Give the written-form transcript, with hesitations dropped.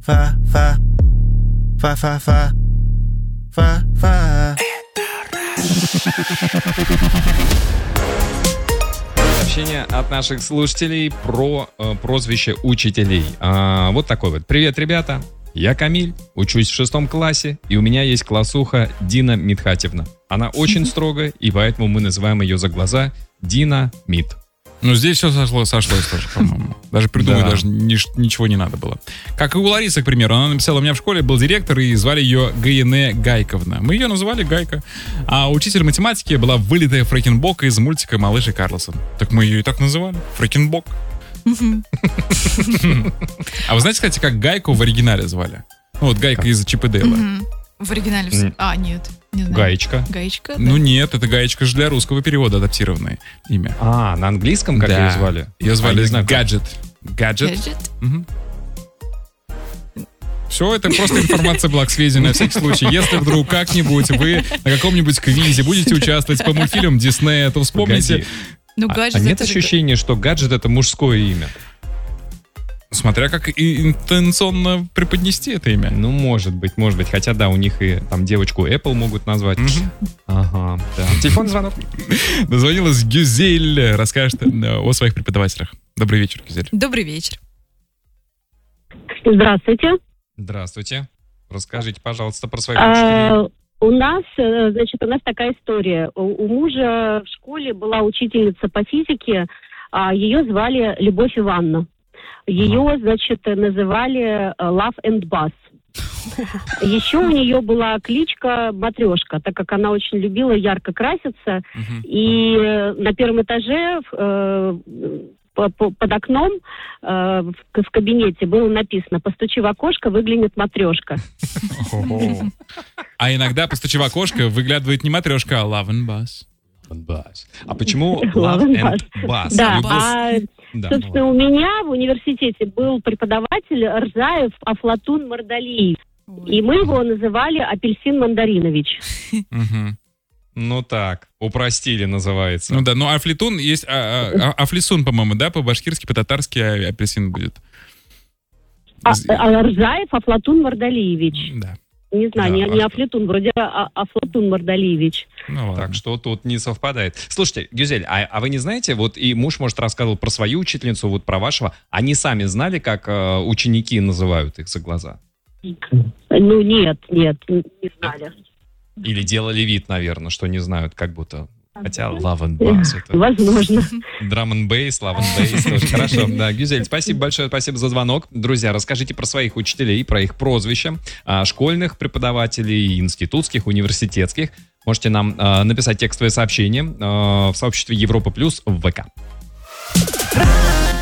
Фа. Фа. Сообщение от наших слушателей про прозвище учителей. Вот такой вот. Привет, ребята. Я Камиль, учусь в 6 классе, и у меня есть классуха Дина Митхатьевна. Она очень строгая, и поэтому мы называем ее за глаза Дина Мит. Ну, здесь все сошлось тоже, по-моему. Даже придумать даже ничего не надо было. Как и у Ларисы, к примеру. Она написала: у меня в школе был директор, и звали ее Гаине Гайковна. Мы ее называли Гайка. А учитель математики была вылитая Фрэкенбок из мультика «Малыш и Карлсон». Так мы ее и так называли. Фрэкенбок. А вы знаете, кстати, как Гайку в оригинале звали? Ну, вот Гайка из Чип и Дейла. В оригинале... нет. Не знаю. Гаечка. Гаечка? Ну нет, это Гаечка же для русского перевода адаптированное имя. На английском как ее звали? Ее звали Гаджет. Гаджет? Все, это просто информация была к сведению на всякий случай. Если вдруг как-нибудь вы на каком-нибудь квизе будете участвовать по мультфильмам Диснея, то вспомните... нет ощущения, что гаджет — это мужское имя? Смотря как интенционно преподнести это имя. Ну, может быть. Хотя, да, у них и там девочку Apple могут назвать. Ага, да. Телефонный звонок. Дозвонилась Гюзель. Расскажет о своих преподавателях. Добрый вечер, Гюзель. Добрый вечер. Здравствуйте. Здравствуйте. Расскажите, пожалуйста, про своих учителей. У нас такая история. У мужа в школе была учительница по физике, ее звали Любовь Ивановна. Ее, называли Love and Bass. Еще у нее была кличка Матрешка, так как она очень любила ярко краситься. И на первом этаже под окном в кабинете было написано: «Постучи в окошко, выглянет матрешка». А иногда, постучи в окошко, выглядывает не матрешка, а Love and Bass. А почему Love and Bass? Да, собственно, у меня в университете был преподаватель Рзаев Афлатун Мардалиев. И мы его называли Апельсин Мандаринович. Ну так, упростили, называется. Ну да, но Афлетун есть, Афлисун, по-моему, да, по-башкирски, по-татарски апельсин будет. Рзаев Афлатун Мардалиевич. Да. Не знаю, не Афлетун, вроде Афлатун Мардалиевич. Ну, так что тут не совпадает. Слушайте, Гюзель, а вы не знаете, вот и муж, может, рассказывал про свою учительницу, вот про вашего, они сами знали, как ученики называют их за глаза? Ну, нет, не знали. Или делали вид, наверное, что не знают, как будто... Хотя Love and Bass это... Возможно. Drum and Bass, Love and Bass тоже хорошо. Да, Гюзель, спасибо большое, спасибо за звонок. Друзья, расскажите про своих учителей, про их прозвища, школьных преподавателей, институтских, университетских. Можете нам написать текстовое сообщение в сообществе Европа Плюс в ВК.